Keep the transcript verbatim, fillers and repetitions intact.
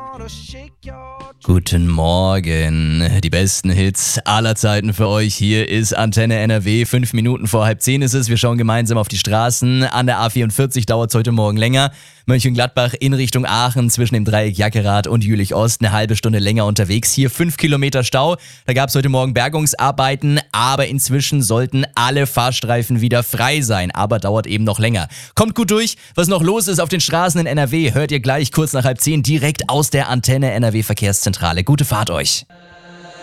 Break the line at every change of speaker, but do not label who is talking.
Guten Morgen, die besten Hits aller Zeiten für euch. Hier ist Antenne N R W, fünf Minuten vor halb zehn ist es. Wir schauen gemeinsam auf die Straßen. An der A vierundvierzig dauert es heute Morgen länger. Mönchengladbach in Richtung Aachen zwischen dem Dreieck Jackerath und Jülich-Ost eine halbe Stunde länger unterwegs. Hier fünf Kilometer Stau. Da gab es heute Morgen Bergungsarbeiten, aber inzwischen sollten alle Fahrstreifen wieder frei sein. Aber dauert eben noch länger. Kommt gut durch. Was noch los ist auf den Straßen in N R W, hört ihr gleich kurz nach halb zehn direkt aus der Antenne N R W Verkehrszentrale. Gute Fahrt euch.